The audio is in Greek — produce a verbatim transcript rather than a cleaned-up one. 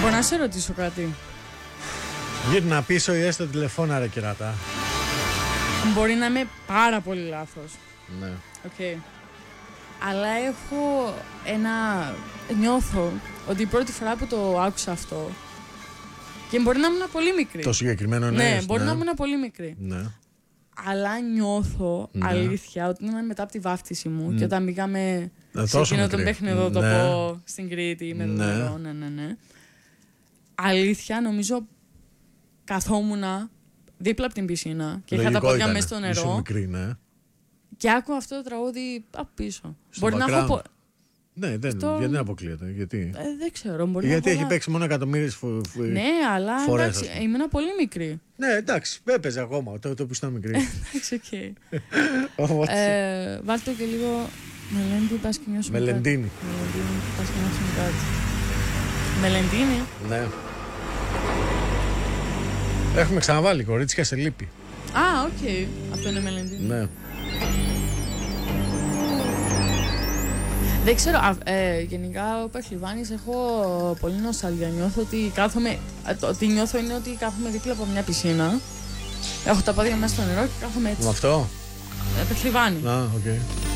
Μπορώ να σε ρωτήσω κάτι? Γύρνα πίσω ή έστω τηλεφώνα ρε κερατά. Μπορεί να είμαι πάρα πολύ λάθος. Ναι. Okay. Αλλά έχω ένα... Νιώθω ότι η πρώτη φορά που το άκουσα αυτό, και μπορεί να ήμουν πολύ μικρή. Το συγκεκριμένο ναι. Ναι, μπορεί ναι. να ήμουν πολύ μικρή. Ναι. Αλλά νιώθω ναι. αλήθεια ότι ήταν μετά από τη βάφτιση μου mm. και όταν πήγαμε ε, σε εκείνο τον παιχνιδό το ναι. πω στην Κρήτη με τον νερό. Ναι, ναι, ναι. Αλήθεια, νομίζω καθόμουνα δίπλα από την πισίνα και λογικό είχα τα πόδια ήταν. μέσα στο νερό. Ήσουν μικρή, ναι. Και άκουγα αυτό το τραγούδι από πίσω. Στο μπορεί background. να έχω. Ναι, δεν, αυτό... γιατί δεν αποκλείεται. Γιατί, ε, δεν ξέρω. Μπορεί γιατί να έχει έχω... παίξει μόνο εκατομμύριες φορές. Ναι, αλλά φορές, εντάξει, ήμουν πολύ μικρή. Ναι, εντάξει, έπαιζε ακόμα το, το που ήταν μικρή. Εντάξει, οκ. ε, βάλτε και λίγο Μελεντίνη, πας και νιώσουμε κάτι. Μελεντίνη. Μελεντίνη, πας και νιώσουμε κάτι. Μελεντίνη. Ναι. Έχουμε ξαναβάλει κορίτσια σε λύπη. Α, οκ. Okay. Αυτό είναι Μελεντίνη. Ναι. Δεν ξέρω, α, ε, γενικά ο Πεχλιβάνης έχω πολύ νοσταλγία. Νιώθω ότι κάθομαι, ότι νιώθω είναι ότι κάθομαι δίπλα από μια πισίνα. Έχω τα πόδια μέσα στο νερό και κάθομαι έτσι. Με αυτό? Ε, Πεχλιβάνη. Α, οκ. Okay.